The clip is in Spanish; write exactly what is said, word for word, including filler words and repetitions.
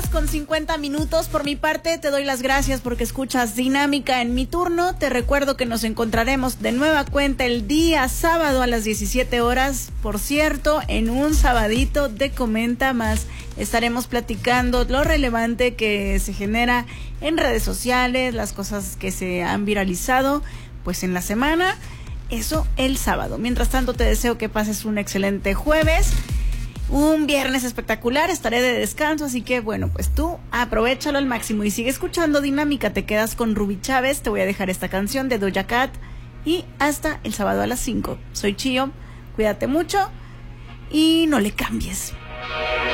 con cincuenta minutos. Por mi parte, te doy las gracias porque escuchas Dinámica en mi turno. Te recuerdo que nos encontraremos de nueva cuenta el día sábado a las diecisiete horas. Por cierto, en un sabadito de Comenta Más estaremos platicando lo relevante que se genera en redes sociales, las cosas que se han viralizado pues en la semana. Eso el sábado. Mientras tanto, te deseo que pases un excelente jueves. Un viernes espectacular, estaré de descanso, así que bueno, pues tú aprovéchalo al máximo y sigue escuchando Dinámica. Te quedas con Ruby Chávez, te voy a dejar esta canción de Doja Cat y hasta el sábado a las cinco. Soy Chío, cuídate mucho y no le cambies.